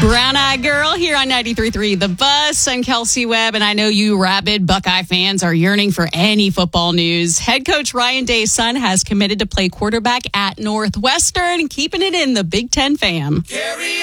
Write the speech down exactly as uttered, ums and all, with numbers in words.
Brown Eye Girl here on ninety-three point three The Bus. I'm Kelsey Webb, and I know you rabid Buckeye fans are yearning for any football news. Head coach Ryan Day's son has committed to play quarterback at Northwestern, keeping it in the Big Ten fam. Carry